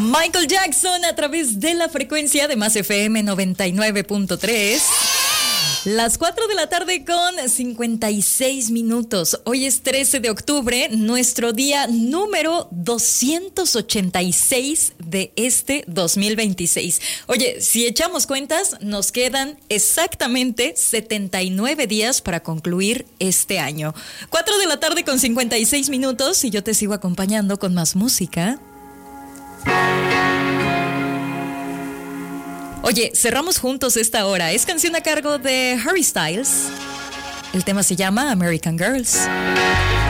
Michael Jackson a través de la frecuencia de Más FM 99.3. Las 4 de la tarde con 56 minutos. Hoy es 13 de octubre, nuestro día número 286 de este 2026. Oye, si echamos cuentas, nos quedan exactamente 79 días para concluir este año. 4 de la tarde con 56 minutos y yo te sigo acompañando con más música. Oye, cerramos juntos esta hora. Es canción a cargo de Harry Styles. El tema se llama American Girls.